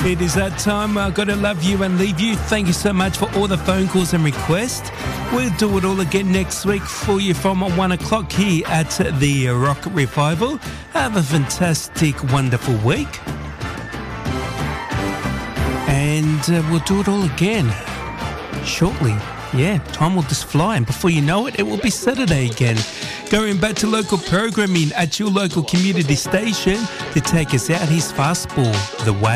It is that time. I've got to love you and leave you. Thank you so much for all the phone calls and requests. We'll do it all again next week for you from 1 o'clock here at the Rock Revival. Have a fantastic, wonderful week. And we'll do it all again shortly. Yeah, time will just fly, and before you know it, it will be Saturday again. Going back to local programming at your local community station to take us out, here's Fastball, The Way.